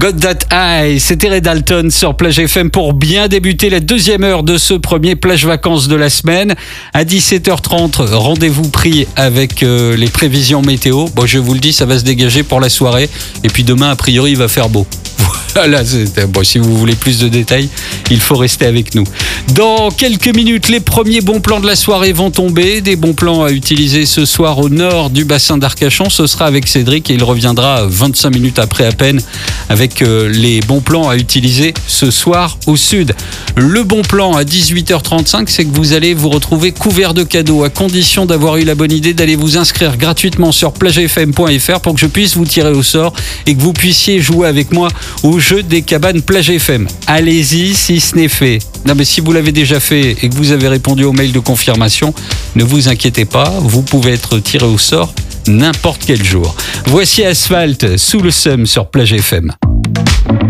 Got That Eye, c'était Ray Dalton sur Plage FM pour bien débuter la deuxième heure de ce premier plage vacances de la semaine. À 17h30, rendez-vous pris avec les prévisions météo. Bon, je vous le dis, ça va se dégager pour la soirée. Et puis demain, a priori, il va faire beau. Voilà, bon, si vous voulez plus de détails, il faut rester avec nous. Dans quelques minutes, les premiers bons plans de la soirée vont tomber. Des bons plans à utiliser ce soir au nord du bassin d'Arcachon. Ce sera avec Cédric et il reviendra 25 minutes après à peine avec les bons plans à utiliser ce soir au sud. Le bon plan à 18h35, c'est que vous allez vous retrouver couvert de cadeaux à condition d'avoir eu la bonne idée d'aller vous inscrire gratuitement sur plagefm.fr pour que je puisse vous tirer au sort et que vous puissiez jouer avec moi au jeu des cabanes Plage FM. Allez-y si ce n'est fait. Non mais si vous l'avez déjà fait et que vous avez répondu au mail de confirmation, ne vous inquiétez pas, vous pouvez être tiré au sort n'importe quel jour. Voici Asphalt sous le seum sur Plage FM.